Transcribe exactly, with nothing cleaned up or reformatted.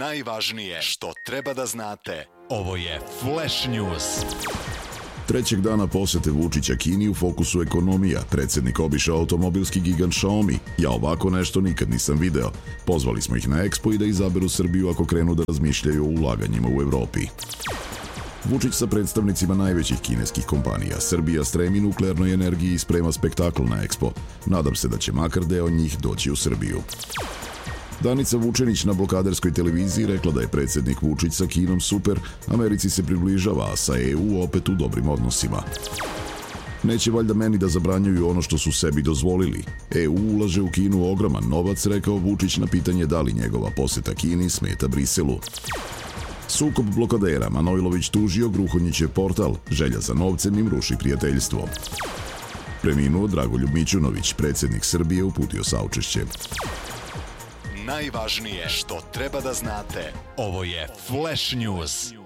Najvažnije što treba da znate. Ovo je Flash News. Trećeg dana posete Vučića Kini u fokusu ekonomija. Predsjednik obišao automobilski gigant Xiaomi. Ja ovako nešto nikad nisam video. Pozvali smo ih na Expo i da izaberu Srbiju ako krenu da razmišljaju o ulaganjima u Evropi. Vučić sa predstavnicima najvećih kineskih kompanija. Srbija stremi nuklearnoj energiji i sprema spektakl na Expo. Nadam se da će makar deo njih doći u Srbiju. Danica Vučenić na blokaderskoj televiziji rekla da je predsjednik Vučić sa Kinom super, Americi se približava, a sa E U opet u dobrim odnosima. Neće valjda meni da zabranjuju ono što su sebi dozvolili. E U ulaže u Kinu ogroman novac, rekao Vučić na pitanje da li njegova poseta Kini smeta Briselu. Sukob blokadera, Manojlović tužio Gruhonjićev portal, želja za novcem im ruši prijateljstvo. Preminuo Dragoljub Mićunović, predsjednik Srbije, uputio saučešće. Najvažnije što treba da znate. Ovo je Flash News.